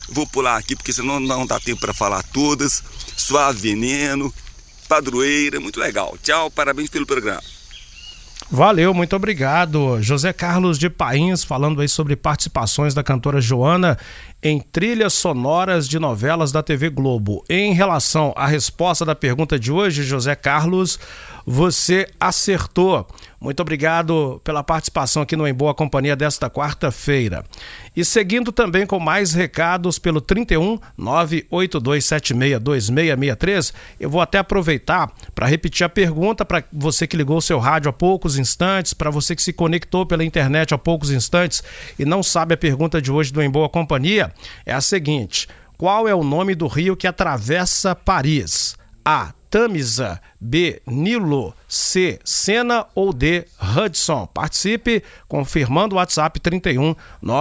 Vou pular aqui porque senão não dá tempo para falar todas. Suave Veneno, Padroeira, muito legal. Tchau, parabéns pelo programa. Valeu, muito obrigado. José Carlos de Pains falando aí sobre participações da cantora Joana em trilhas sonoras de novelas da TV Globo. Em relação à resposta da pergunta de hoje, José Carlos, você acertou. Muito obrigado pela participação aqui no Em Boa Companhia desta quarta-feira. E seguindo também com mais recados pelo 31 98276 2663, eu vou até aproveitar para repetir a pergunta para você que ligou o seu rádio há poucos instantes, para você que se conectou pela internet há poucos instantes e não sabe a pergunta de hoje do Em Boa Companhia, é a seguinte: qual é o nome do rio que atravessa Paris? A. Tamisa, B. Nilo, C. Sena ou D. Hudson? Participe confirmando o WhatsApp 31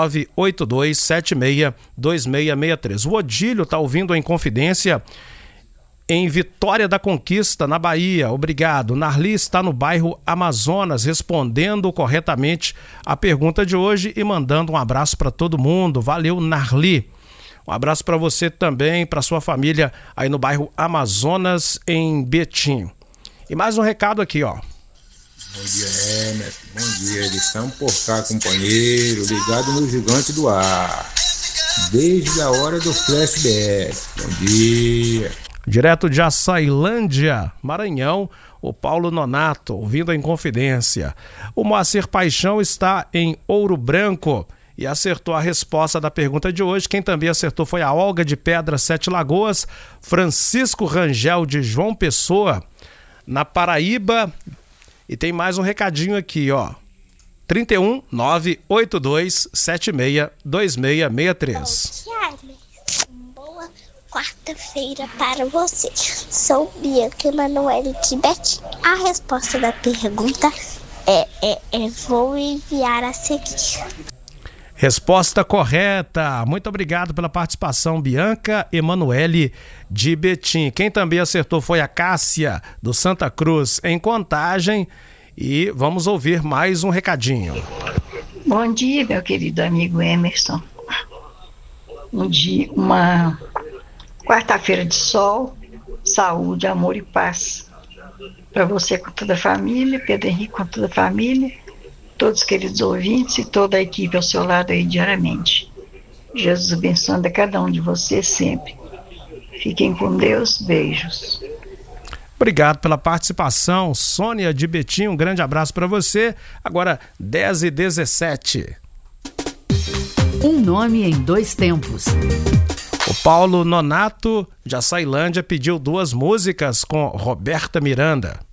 98276 2663. O Odílio está ouvindo a Inconfidência em Vitória da Conquista, na Bahia. Obrigado. Narli está no bairro Amazonas, respondendo corretamente a pergunta de hoje e mandando um abraço para todo mundo. Valeu, Narli. Um abraço para você também, para sua família aí no bairro Amazonas, em Betim. E mais um recado aqui, ó. Bom dia, Emerson. Bom dia, edição por cá, companheiro, ligado no Gigante do Ar. Desde a hora do Flash BS. Bom dia. Direto de Açailândia, Maranhão, o Paulo Nonato, ouvindo a Inconfidência. O Moacir Paixão está em Ouro Branco e acertou a resposta da pergunta de hoje. Quem também acertou foi a Olga de Pedra Sete Lagoas, Francisco Rangel de João Pessoa, na Paraíba. E tem mais um recadinho aqui, ó. 31 982 76 2663. Boa quarta-feira para você. Sou Bianca Emanuele de Betim. A resposta da pergunta vou enviar a seguir. Resposta correta. Muito obrigado pela participação, Bianca Emanuele de Betim. Quem também acertou foi a Cássia do Santa Cruz, em Contagem. E vamos ouvir mais um recadinho. Bom dia, meu querido amigo Emerson. Uma quarta-feira de sol, saúde, amor e paz. Para você com toda a família, Pedro Henrique com toda a família, todos os queridos ouvintes e toda a equipe ao seu lado aí diariamente. Jesus abençoando a cada um de vocês sempre. Fiquem com Deus, beijos. Obrigado pela participação, Sônia de Betim, um grande abraço para você. Agora 10h17. Um nome em dois tempos. O Paulo Nonato de Açailândia pediu duas músicas com Roberta Miranda.